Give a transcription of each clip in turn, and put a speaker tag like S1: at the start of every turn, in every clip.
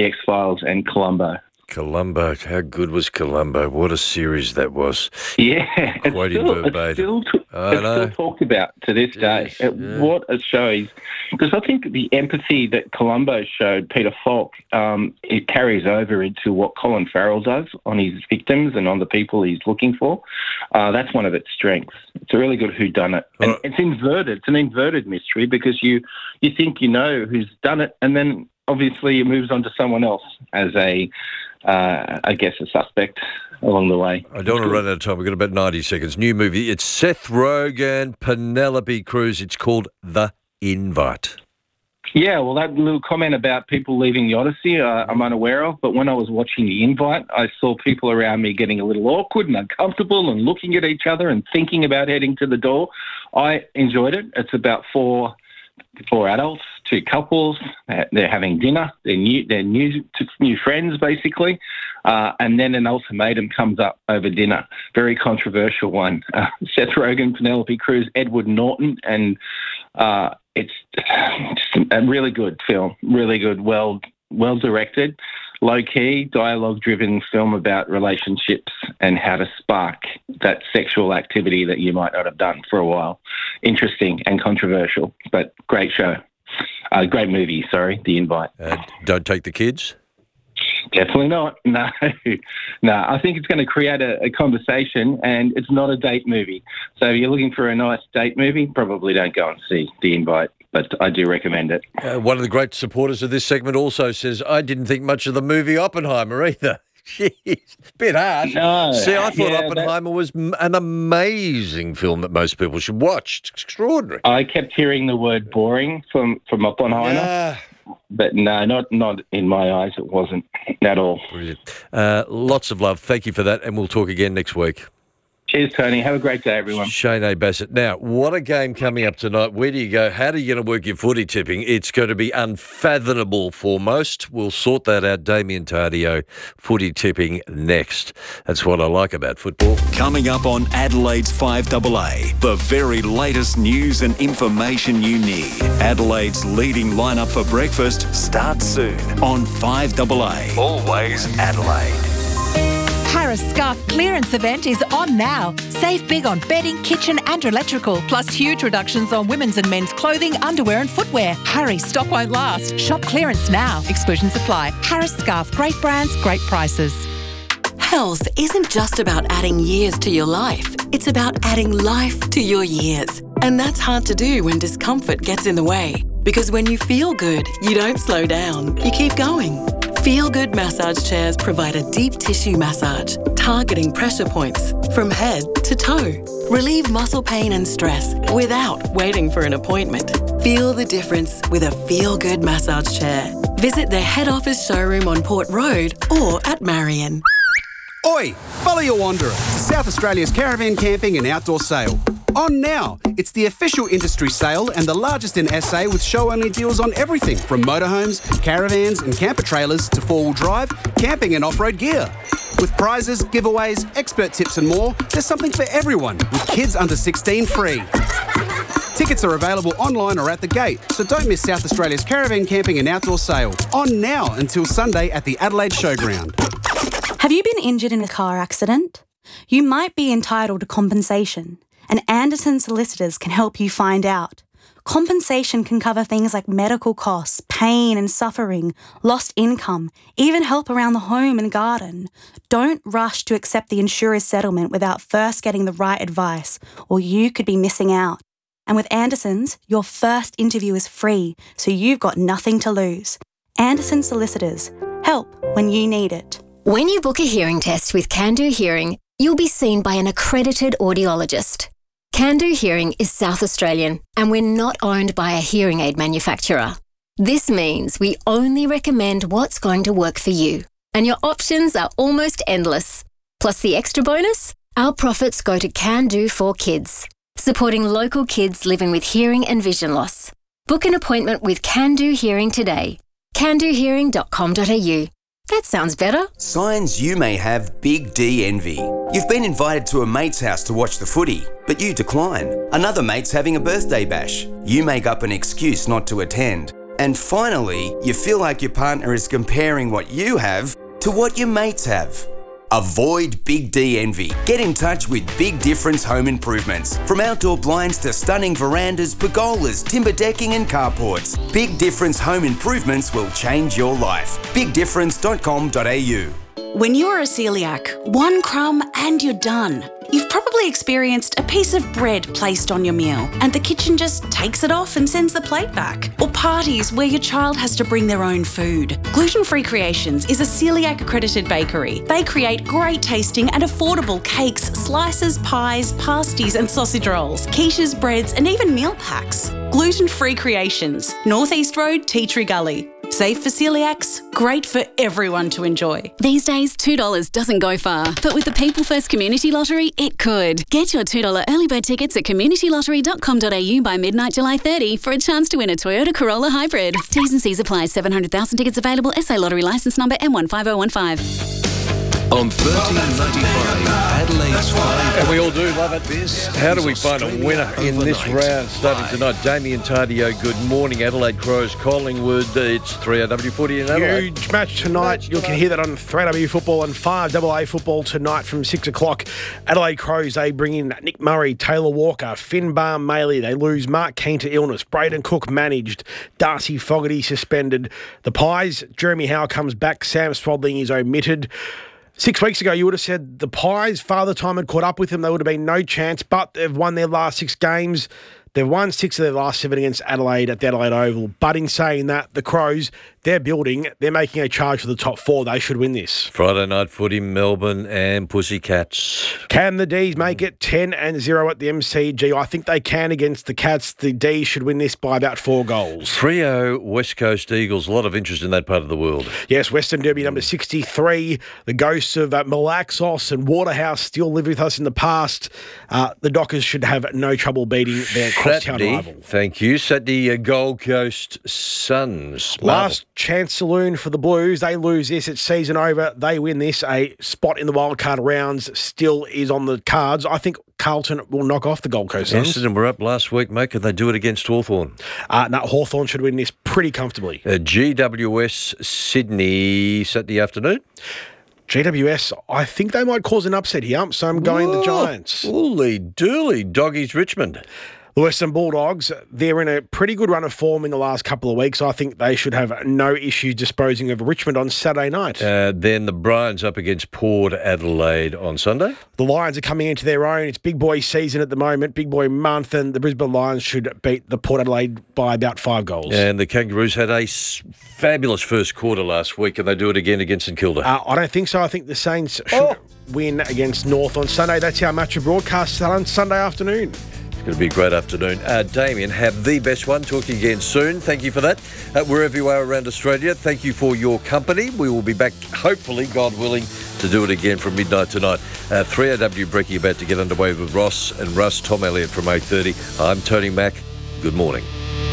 S1: The X-Files and Columbo.
S2: Columbo, how good was Columbo? What a series that was.
S1: Yeah,
S2: Quoting verbatim.
S1: It's still talked about to this day. What a show is. Because I think the empathy that Columbo showed Peter Falk, it carries over into what Colin Farrell does on his victims and on the people he's looking for. That's one of its strengths. It's a really good whodunit. And it's inverted. It's an inverted mystery because you think you know who's done it, and then obviously it moves on to someone else as a suspect along the way.
S2: I don't want to run out of time. We've got about 90 seconds. New movie. It's Seth Rogen, Penelope Cruz. It's called The Invite.
S1: Yeah, well, that little comment about people leaving the Odyssey, I'm unaware of. But when I was watching The Invite, I saw people around me getting a little awkward and uncomfortable and looking at each other and thinking about heading to the door. I enjoyed it. It's about four adults, two couples. They're having dinner. They're new friends, basically. And then an ultimatum comes up over dinner. Very controversial one. Seth Rogen, Penelope Cruz, Edward Norton, and it's a really good film. Really good, well directed, low-key, dialogue-driven film about relationships and how to spark that sexual activity that you might not have done for a while. Interesting and controversial, but great show. Great movie, The Invite.
S2: Don't take the kids?
S1: Definitely not. No. I think it's going to create a conversation, and it's not a date movie. So if you're looking for a nice date movie, probably don't go and see The Invite, but I do recommend it.
S2: One of the great supporters of this segment also says, I didn't think much of the movie Oppenheimer either. Jeez, bit harsh.
S1: No,
S2: see, I thought Oppenheimer was an amazing film that most people should watch. It's extraordinary.
S1: I kept hearing the word boring from Oppenheimer.
S2: Yeah.
S1: But no, not in my eyes. It wasn't at all.
S2: Brilliant. Lots of love. Thank you for that, and we'll talk again next week.
S1: Cheers, Tony. Have a great day, everyone.
S2: Shane A. Bassett. Now, what a game coming up tonight. Where do you go? How are you going to work your footy tipping? It's going to be unfathomable for most. We'll sort that out. Damien Tardio, footy tipping next. That's what I like about football.
S3: Coming up on Adelaide's 5AA, the very latest news and information you need. Adelaide's leading lineup for breakfast starts soon on 5AA. Always Adelaide.
S4: Harris Scarf clearance event is on now. Save big on bedding, kitchen and electrical, plus huge reductions on women's and men's clothing, underwear and footwear. Hurry, stock won't last. Shop clearance now. Exclusions apply. Harris Scarf, great brands, great prices.
S5: Health isn't just about adding years to your life. It's about adding life to your years. And that's hard to do when discomfort gets in the way. Because when you feel good, you don't slow down. You keep going. Feel Good massage chairs provide a deep tissue massage, targeting pressure points from head to toe. Relieve muscle pain and stress without waiting for an appointment. Feel the difference with a Feel Good massage chair. Visit their head office showroom on Port Road or at Marion.
S6: Oi! Follow your wanderer to South Australia's caravan camping and outdoor sale. On now! It's the official industry sale and the largest in SA with show-only deals on everything from motorhomes, caravans and camper trailers to four-wheel drive, camping and off-road gear. With prizes, giveaways, expert tips and more, there's something for everyone with kids under 16 free. Tickets are available online or at the gate, so don't miss South Australia's caravan camping and outdoor sale. On now until Sunday at the Adelaide Showground.
S7: Have you been injured in a car accident? You might be entitled to compensation, and Anderson Solicitors can help you find out. Compensation can cover things like medical costs, pain and suffering, lost income, even help around the home and garden. Don't rush to accept the insurer's settlement without first getting the right advice, or you could be missing out. And with Anderson's, your first interview is free, so you've got nothing to lose. Anderson Solicitors. Help when you need it.
S8: When you book a hearing test with Can Do Hearing, you'll be seen by an accredited audiologist. Can Do Hearing is South Australian, and we're not owned by a hearing aid manufacturer. This means we only recommend what's going to work for you, and your options are almost endless. Plus the extra bonus, our profits go to Can Do for Kids, supporting local kids living with hearing and vision loss. Book an appointment with Can Do Hearing today. candohearing.com.au. That sounds better.
S9: Signs you may have Big D envy. You've been invited to a mate's house to watch the footy, but you decline. Another mate's having a birthday bash. You make up an excuse not to attend. And finally, you feel like your partner is comparing what you have to what your mates have. Avoid Big D envy. Get in touch with Big Difference Home Improvements. From outdoor blinds to stunning verandas, pergolas, timber decking and carports, Big Difference Home Improvements will change your life. BigDifference.com.au.
S10: When you're a celiac, one crumb and you're done. You've probably experienced a piece of bread placed on your meal and the kitchen just takes it off and sends the plate back. Or parties where your child has to bring their own food. Gluten Free Creations is a celiac accredited bakery. They create great tasting and affordable cakes, slices, pies, pasties and sausage rolls, quiches, breads and even meal packs. Gluten Free Creations, North East Road, Tea Tree Gully. Safe for celiacs, great for everyone to enjoy.
S11: These days, $2 doesn't go far, but with the People First Community Lottery, it could. Get your $2 early bird tickets at communitylottery.com.au by midnight July 30 for a chance to win a Toyota Corolla Hybrid. T's and C's apply. 700,000 tickets available. SA Lottery licence number M15015.
S3: On 1395, Adelaide's 5.
S2: And we all do love it. How do we find a winner in this round starting tonight? Damien Tardio, good morning. Adelaide Crows, Collingwood. It's 3AW footy in Adelaide.
S12: Huge match tonight. You can hear that on 3AW football and 5AA football tonight from 6 o'clock. Adelaide Crows, they bring in Nick Murray, Taylor Walker, Finn Barr-Maley. They lose Mark Keane to illness. Braden Cook managed. Darcy Fogarty suspended. The Pies, Jeremy Howe comes back. Sam Spalding is omitted. 6 weeks ago, you would have said the Pies, Father Time had caught up with them. There would have been no chance, but they've won their last 6 games. They've won 6 of their last 7 against Adelaide at the Adelaide Oval. But in saying that, the Crows, they're building. They're making a charge for the top 4. They should win this.
S2: Friday night footy, Melbourne and Pussycats.
S12: Can the D's make it 10-0 at the MCG? I think they can against the Cats. The D's should win this by about 4 goals.
S2: 3-0 West Coast Eagles. A lot of interest in that part of the world.
S12: Yes, Western Derby number 63. The ghosts of Malaxos and Waterhouse still live with us in the past. The Dockers should have no trouble beating their crosstown rival.
S2: Thank you. Saturday, Gold Coast Suns.
S12: Last chance saloon for the Blues. They lose this. It's season over. They win this. A spot in the wildcard rounds still is on the cards. I think Carlton will knock off the Gold Coast Suns.
S2: Essendon were up last week, mate. Could they do it against Hawthorn?
S12: No, Hawthorn should win this pretty comfortably.
S2: GWS Sydney Saturday afternoon.
S12: GWS, I think they might cause an upset here, so I'm going the Giants.
S2: Holy dooly, Doggies Richmond.
S12: The Western Bulldogs, they're in a pretty good run of form in the last couple of weeks. I think they should have no issue disposing of Richmond on Saturday night.
S2: Then the Bryans up against Port Adelaide on Sunday.
S12: The Lions are coming into their own. It's big boy season at the moment, big boy month, and the Brisbane Lions should beat the Port Adelaide by about 5 goals.
S2: And the Kangaroos had a fabulous first quarter last week, and they do it again against St Kilda.
S12: I don't think so. I think the Saints should win against North on Sunday. That's our match of broadcast on Sunday afternoon.
S2: It's going to be a great afternoon. Damien, have the best one. Talk to you again soon. Thank you for that. Wherever you are around Australia, thank you for your company. We will be back, hopefully, God willing, to do it again from midnight tonight. 3AW Brekkie about to get underway with Ross and Russ. Tom Elliott from 8:30. I'm Tony Mack. Good morning.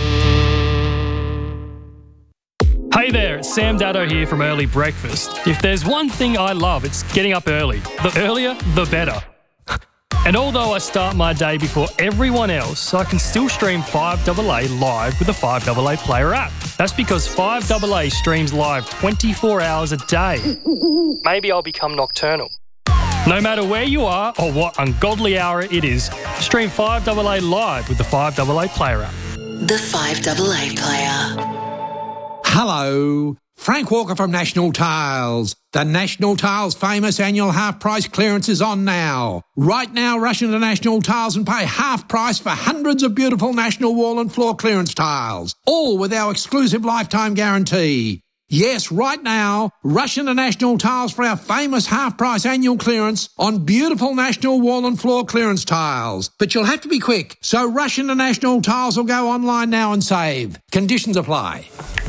S13: Hey there, it's Sam Daddo here from Early Breakfast. If there's one thing I love, it's getting up early. The earlier, the better. And although I start my day before everyone else, I can still stream 5AA live with the 5AA Player app. That's because 5AA streams live 24 hours a day. Maybe I'll become nocturnal. No matter where you are or what ungodly hour it is, stream 5AA live with the 5AA Player app.
S5: The 5AA Player.
S14: Hello, Frank Walker from National Tiles. The National Tiles famous annual half-price clearance is on now. Right now, rush into National Tiles and pay half price for hundreds of beautiful National wall and floor clearance tiles, all with our exclusive lifetime guarantee. Yes, right now, rush into National Tiles for our famous half-price annual clearance on beautiful National wall and floor clearance tiles. But you'll have to be quick, so rush into National Tiles or go online now and save. Conditions apply.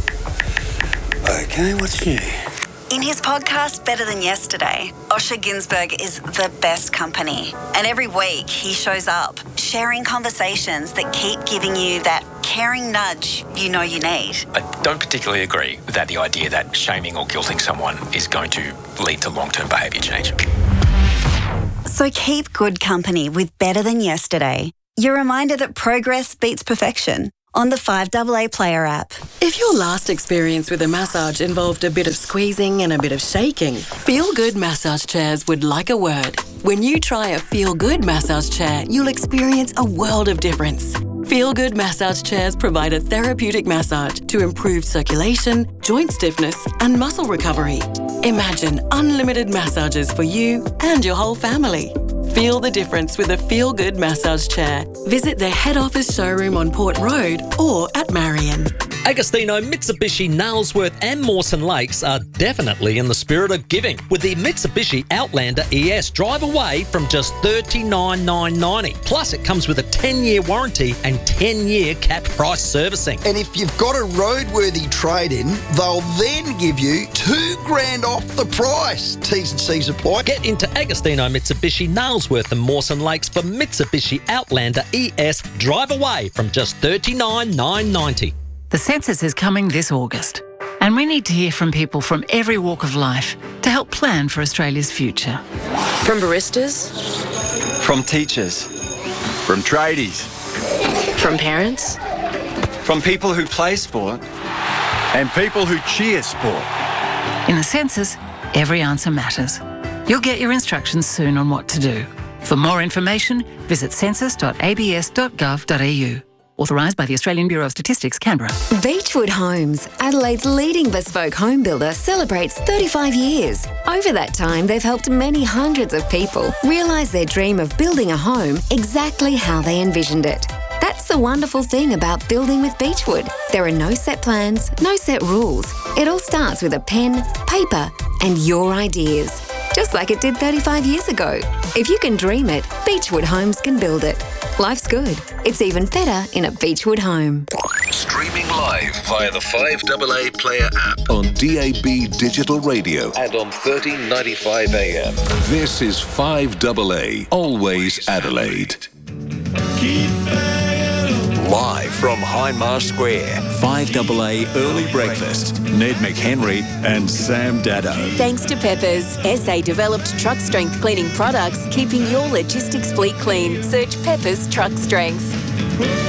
S9: Okay, what's new?
S15: In his podcast, Better Than Yesterday, Osher Günsberg is the best company. And every week he shows up, sharing conversations that keep giving you that caring nudge you know you need.
S16: I don't particularly agree that the idea that shaming or guilting someone is going to lead to long-term behaviour change.
S15: So keep good company with Better Than Yesterday. Your reminder that progress beats perfection. on the 5AA Player app.
S5: If your last experience with a massage involved a bit of squeezing and a bit of shaking, Feel Good massage chairs would like a word. When you try a Feel Good massage chair, you'll experience a world of difference. Feel Good massage chairs provide a therapeutic massage to improve circulation, joint stiffness, and muscle recovery. Imagine unlimited massages for you and your whole family. Feel the difference with a Feel Good massage chair. Visit their head office showroom on Port Road or at Marion.
S17: Agostino, Mitsubishi, Nailsworth and Mawson Lakes are definitely in the spirit of giving with the Mitsubishi Outlander ES. Drive away from just $39,990. Plus, it comes with a 10-year warranty and 10-year capped price servicing.
S18: And if you've got a roadworthy trade-in, they'll then give you $2,000 off the price. T's and C's apply.
S17: Get into Agostino, Mitsubishi, Nailsworth and Mawson Lakes for Mitsubishi Outlander ES. Drive away from just $39,990.
S19: The census is coming this August, and we need to hear from people from every walk of life to help plan for Australia's future.
S20: From baristas,
S21: from teachers, from tradies,
S20: from parents,
S21: from people who play sport, and people who cheer sport.
S19: In the census, every answer matters. You'll get your instructions soon on what to do. For more information, visit census.abs.gov.au. Authorised by the Australian Bureau of Statistics, Canberra.
S8: Beechwood Homes, Adelaide's leading bespoke home builder, celebrates 35 years. Over that time, they've helped many hundreds of people realise their dream of building a home exactly how they envisioned it. That's the wonderful thing about building with Beechwood. There are no set plans, no set rules. It all starts with a pen, paper, and your ideas. Just like it did 35 years ago. If you can dream it, Beechwood Homes can build it. Life's good. It's even better in a Beechwood home.
S3: Streaming live via the 5AA Player app on DAB Digital Radio and on 1395 AM. This is 5AA, always Adelaide. Live from Hindmarsh Square, 5AA Early Breakfast. Ned McHenry and Sam Dado.
S22: Thanks to Peppers, SA-developed truck strength cleaning products, keeping your logistics fleet clean. Search Peppers Truck Strength.